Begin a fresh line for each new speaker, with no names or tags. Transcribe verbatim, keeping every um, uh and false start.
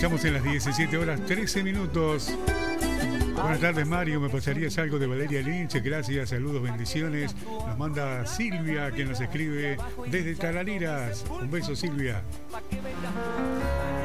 Estamos en las diecisiete horas trece minutos. Buenas tardes, Mario. ¿Me pasarías algo de Valeria Lynch? Gracias, saludos, bendiciones. Nos manda Silvia, que nos escribe desde Tarariras. Un beso, Silvia.